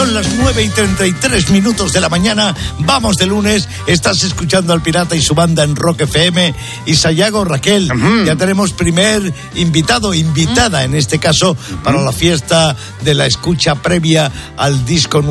Son las 9:33 de la mañana. Vamos de lunes. Estás escuchando al Pirata y su banda en Rock FM. Y Sayago, Raquel, ya tenemos primer invitada en este caso, para la fiesta de la escucha previa al disco